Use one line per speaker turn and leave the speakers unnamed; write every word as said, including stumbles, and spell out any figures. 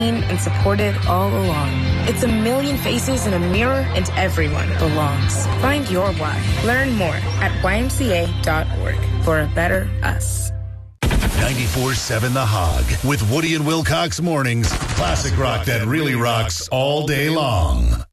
and supported all along. It's a million faces in a mirror, and everyone belongs. Find your why. Learn more at Y M C A dot org for a better us.
ninety-four seven The Hog with Woody and Wilcox mornings. Classic rock that really rocks all day long.